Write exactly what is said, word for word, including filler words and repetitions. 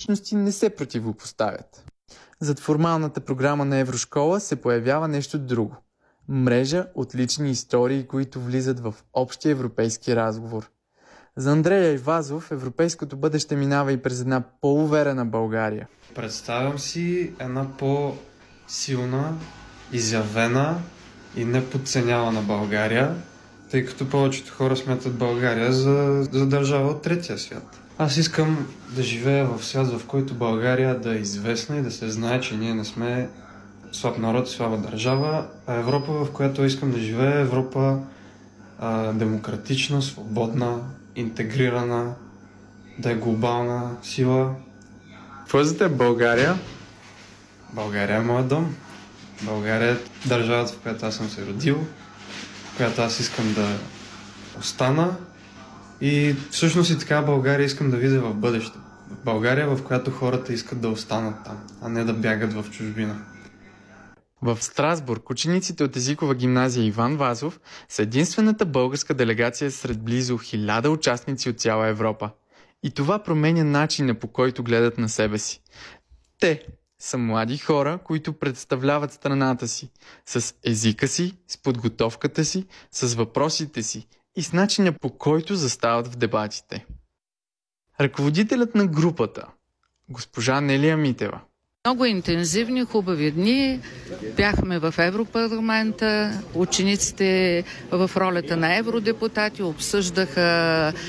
личности не се противопоставят. Зад формалната програма на Еврошкола се появява нещо друго. Мрежа от лични истории, които влизат в общия европейски разговор. За Андрея Ивазов европейското бъдеще минава и през една по-уверена България. Представям си една по-силна, изявена и неподценявана България, тъй като повечето хора смятат България за, за държава от третия свят. Аз искам да живея в свят, в който България да е известна и да се знае, че ние не сме слаб народ, слаба държава, а Европа, в която искам да живея, Европа а, демократична, свободна, интегрирана, да е глобална сила. Какво за теб България? България е моят дом. България е държавата, в която аз съм се родил, в която аз искам да остана и всъщност и така България искам да видя в бъдеще. България, в която хората искат да останат там, а не да бягат в чужбина. В Страсбург учениците от езикова гимназия Иван Вазов са единствената българска делегация сред близо хиляда участници от цяла Европа. И това променя начина, по който гледат на себе си. Те са млади хора, които представляват страната си с езика си, с подготовката си, с въпросите си и с начина, по който застават в дебатите. Ръководителят на групата, госпожа Нелия Митева. Много интензивни, хубави дни. Бяхме в Европарламента. Учениците в ролята на евродепутати обсъждаха